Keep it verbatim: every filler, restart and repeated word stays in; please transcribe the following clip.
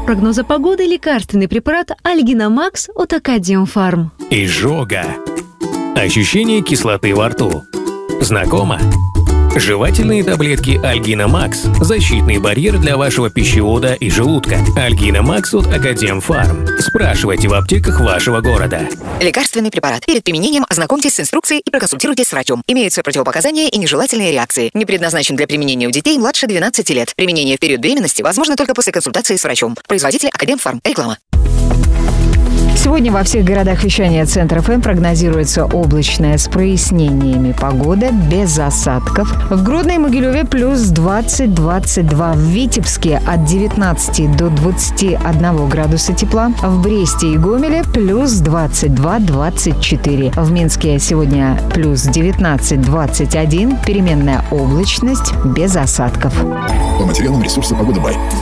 прогноза погоды лекарственный препарат Альгина Макс от Академфарм. Изжога. Ощущение кислоты во рту. Знакомо? Жевательные таблетки Альгина Макс – защитный барьер для вашего пищевода и желудка. Альгина Макс от Академфарм. Спрашивайте в аптеках вашего города. Лекарственный препарат. Перед применением ознакомьтесь с инструкцией и проконсультируйтесь с врачом. Имеются противопоказания и нежелательные реакции. Не предназначен для применения у детей младше двенадцати лет. Применение в период беременности возможно только после консультации с врачом. Производитель Академфарм. Реклама. Сегодня во всех городах вещания Центр эф эм прогнозируется облачная с прояснениями погода, без осадков. В Гродно и Могилеве плюс двадцать - двадцать два. В Витебске от девятнадцати до двадцати одного градуса тепла. В Бресте и Гомеле плюс двадцать два - двадцать четыре. В Минске сегодня плюс девятнадцать - двадцать один. Переменная облачность без осадков. По материалам ресурса «Погода Бай».